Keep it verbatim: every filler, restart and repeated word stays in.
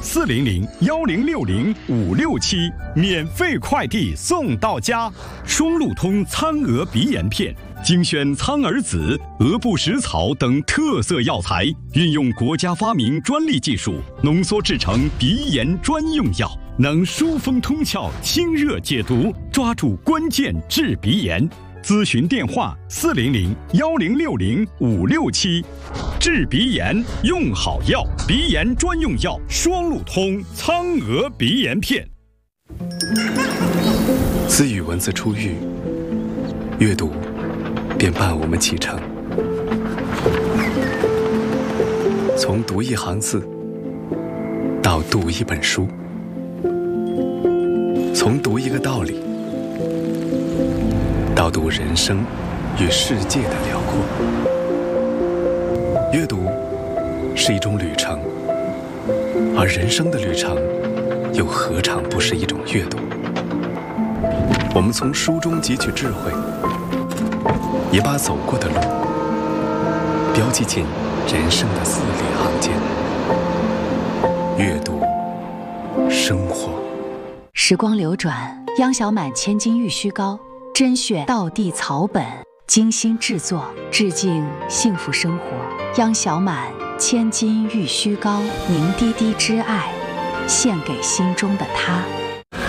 四零零幺零六零五六七，免费快递送到家。双鹿通苍蛾鼻炎片，精选苍耳子、鹅不食草等特色药材，运用国家发明专利技术，浓缩制成鼻炎专用药，能疏风通窍、清热解毒，抓住关键治鼻炎。咨询电话：四零零幺零六零五六七。治鼻炎用好药，鼻炎专用药双鹿通苍蛾鼻炎片。 自语文字初遇，阅读便伴我们启程。从读一行字到读一本书，从读一个道理到读人生与世界的辽阔。阅读是一种旅程，而人生的旅程又何尝不是一种阅读？我们从书中汲取智慧，也把走过的路标记进人生的字里行间。阅读，生活。 时光流转，央小满千金玉虚膏，甄选道地草本，精心制作，致敬幸福生活。央小满千金玉虚膏，凝滴滴之爱，献给心中的他。